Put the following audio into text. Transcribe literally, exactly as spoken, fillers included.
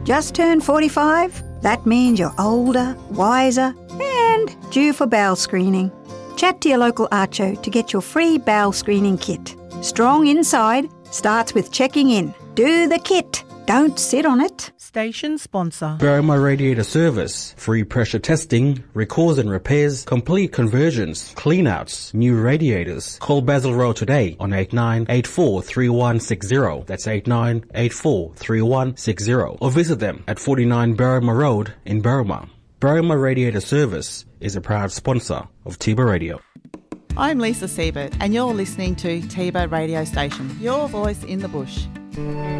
Just turned forty-five? That means you're older, wiser and due for bowel screening. Chat to your local Archo to get your free bowel screening kit. Strong inside starts with checking in. Do the kit. Don't sit on it. Station sponsor. Berrima Radiator Service. Free pressure testing, recalls and repairs, complete conversions, cleanouts, new radiators. Call Basil Road today on eight nine eight four three one six zero. That's eight nine eight four three one six zero. Or visit them at forty-nine Berrima Road in Berrima. Berrima Radiator Service is a proud sponsor of Tiba Radio. I'm Lisa Siebert and you're listening to Tiba Radio Station, your voice in the bush.